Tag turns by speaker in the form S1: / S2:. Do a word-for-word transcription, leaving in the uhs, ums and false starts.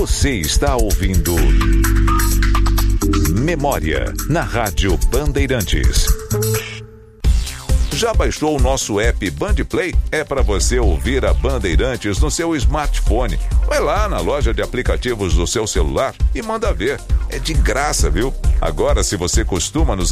S1: Você está ouvindo Memória na Rádio Bandeirantes. Já baixou o nosso app Bandplay? É para você ouvir a Bandeirantes no seu smartphone. Vai lá na loja de aplicativos do seu celular e manda ver. É de graça, viu? Agora, se você costuma nos